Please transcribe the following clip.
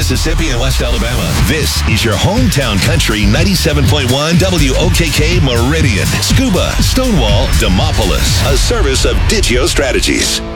Mississippi, and West Alabama. This is your hometown country 97.1 WOKK Meridian, Scuba, Stonewall, Demopolis. A service of Digio Strategies.